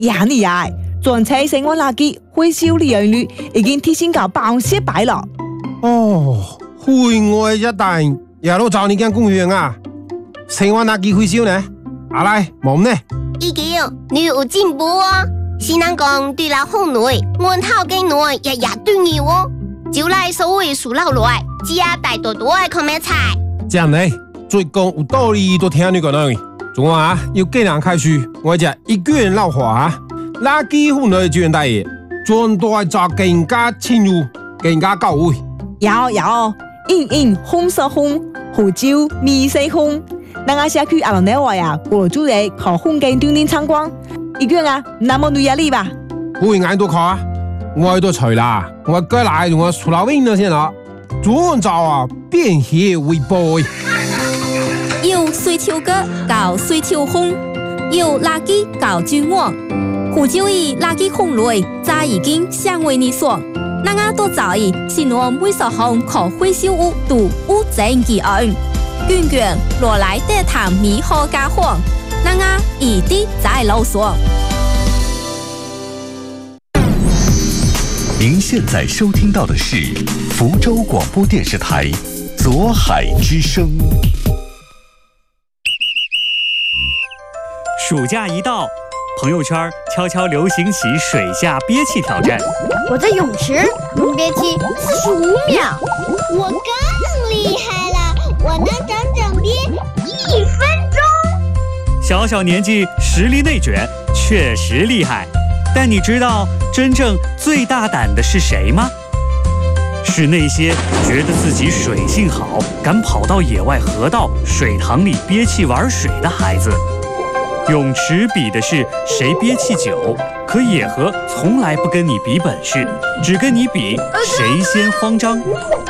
呀你呀，全车成我垃圾回收利用率已經提升到100%了。 哦，戶外一帶也都找你間公園啊，成我垃圾回收呢？阿來，冇呢？ 已經你有進步哦。是人講對老婦女，我頭家女也對你哦。就來所謂數老來，只要帶多多的看咩菜。 這樣呢，最講有道理都聽你講啦。仲話啊，要既然開始，我就一個人老話啊，垃圾婦女專大嘢，專帶做更加深入、更加到位。 有，應紅色紅，胡椒米色紅。那個社區阿龍呢話呀，過主嚟考紅景鍛鍊參觀。一個人啊，那麼女壓力吧？ 會眼都考啊，我都除啦，我過來同我出老win咗先啦，專找啊變血為杯。 有水跳歌搞水跳紅，有垃圾搞轉網，胡椒以垃圾紅類，早已經相為你爽。那個都早已新我每首紅可回收物度物整幾案，卷卷落來得談米好加黃。那個一定在路上。 您现在收听到的是福州广播电视台左海之声。 暑假一到，朋友圈悄悄流行起水下憋气挑战。 我在泳池能憋气45秒， 我更厉害了，我能整整憋1分钟。 小小年纪实力内卷，确实厉害。但你知道真正最大胆的是谁吗？是那些觉得自己水性好，敢跑到野外河道、水塘里憋气玩水的孩子。泳池比的是谁憋气久，可野河从来不跟你比本事，只跟你比谁先慌张。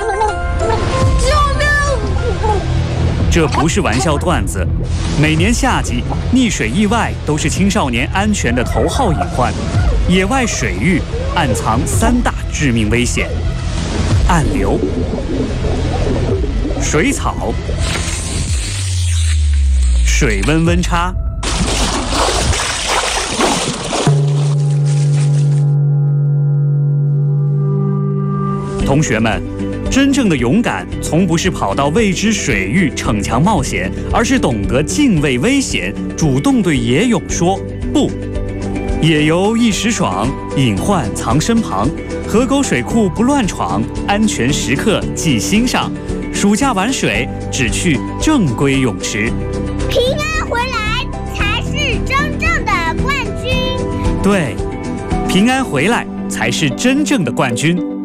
这不是玩笑段子，每年夏季溺水意外都是青少年安全的头号隐患。野外水域暗藏3大致命危险：暗流、水草、水温温差。同学们，真正的勇敢从不是跑到未知水域逞强冒险，而是懂得敬畏危险，主动对野泳说不。野游一时爽，隐患藏身旁。河沟水库不乱闯，安全时刻记心上。暑假玩水只去正规泳池， 平安回来才是真正的冠军。 对，平安回来才是真正的冠军。